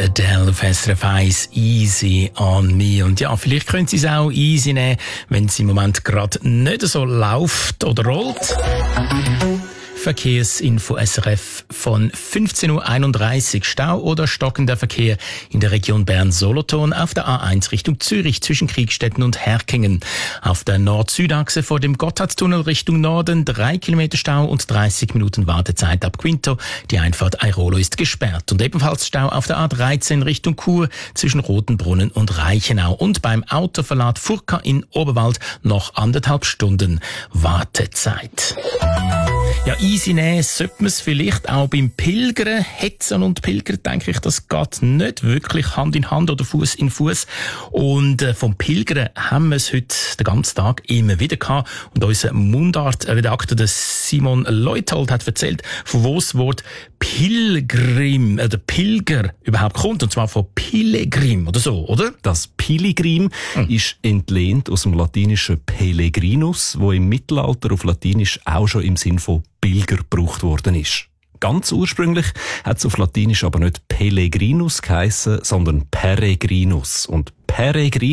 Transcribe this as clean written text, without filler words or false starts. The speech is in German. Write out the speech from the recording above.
Adele auf SRF 1, Easy on Me. Und ja, vielleicht können Sie es auch easy nehmen, wenn es im Moment gerade nicht so läuft oder rollt. Verkehrsinfo SRF von 15.31 Uhr. Stau oder stockender Verkehr in der Region Bern-Solothurn auf der A1 Richtung Zürich zwischen Kriegstetten und Herkingen. Auf der Nord-Süd-Achse vor dem Gotthardtunnel Richtung Norden 3 Kilometer Stau und 30 Minuten Wartezeit ab Quinto. Die Einfahrt Airolo ist gesperrt. Und ebenfalls Stau auf der A13 Richtung Chur zwischen Rotenbrunnen und Reichenau. Und beim Autoverlad Furka in Oberwald noch 1,5 Stunden Wartezeit. Ja, easy nehmen sollte man es vielleicht auch beim Pilgern. Hetzen und Pilgern, denke ich, das geht nicht wirklich Hand in Hand oder Fuß in Fuß. Und vom Pilgern haben wir es heute den ganzen Tag immer wieder gehabt. Und unser Mundart-Redakteur Simon Leuthold hat erzählt, von wo das Wort Pilgrim oder Pilger überhaupt kommt. Und zwar von Pilgrim oder so, oder? Das Pilgrim ist entlehnt aus dem latinischen Pellegrinus, wo im Mittelalter auf Latinisch auch schon im Sinn von Pilger gebraucht worden ist. Ganz ursprünglich hat es auf Latinisch aber nicht Pellegrinus geheissen, sondern Peregrinus. Und Peregrinus